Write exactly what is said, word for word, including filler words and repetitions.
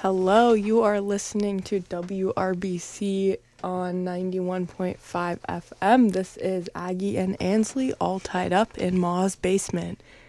Hello, you are listening to W R B C on ninety-one point five F M. This is Aggie and Ansley all tied up in Ma's basement.